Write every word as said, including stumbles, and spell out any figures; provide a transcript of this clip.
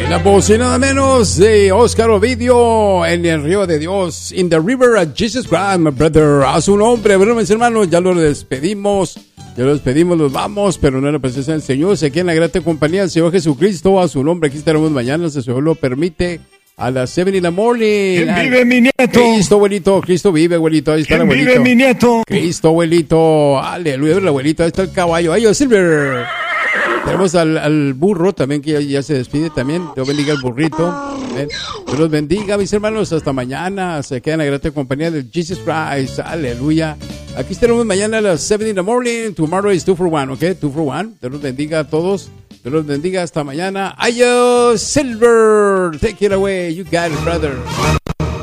La voz y nada menos de Oscar Ovidio en el río de Dios, in the river of Jesus Christ, my brother. A su nombre, bueno, mis hermanos, ya lo despedimos, ya lo despedimos, los vamos, pero no en la presencia del Señor, sé que en la grata compañía del Señor Jesucristo, a su nombre, aquí estaremos mañana, si el Señor lo permite, a las siete in the morning. ¿Quién vive, mi nieto? Cristo, abuelito, Cristo vive, abuelito, ahí está el ¿Quién abuelito. vive, mi nieto? Cristo, abuelito, aleluya, el abuelito, ahí está el caballo, ay, Silver. Tenemos al, al burro también que ya, ya se despide también. Dios bendiga al burrito. ¿Eh? Dios los bendiga, mis hermanos. Hasta mañana. Se queda en la grata compañía de Jesus Christ. Aleluya. Aquí estaremos mañana a las siete in the morning. Tomorrow is two for one, ¿ok? two for one. Dios los bendiga a todos. Dios los bendiga hasta mañana. Adiós, Silver. Take it away. You got it, brother.